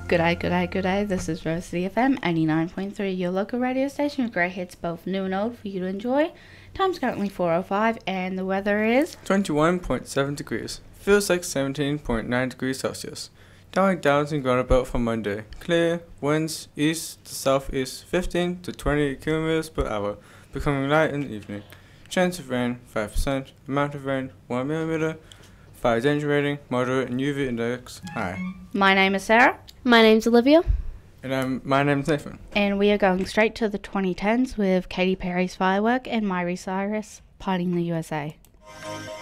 G'day. This is Varsity FM 89.3, your local radio station with great hits both new and old for you to enjoy. Time's currently 4:05 and the weather is 21.7 degrees. Feels like 17.9 degrees Celsius. Downwind downs and ground for Monday. Clear, winds east to southeast 15 to 20 kilometers per hour, becoming light in the evening. Chance of rain 5%, amount of rain 1 millimeter. Fire danger rating moderate and UV index high. My name is Sarah. My name's Olivia. And my name's Nathan. And we are going straight to the 2010s with Katy Perry's Firework and Miley Cyrus, Parting the USA.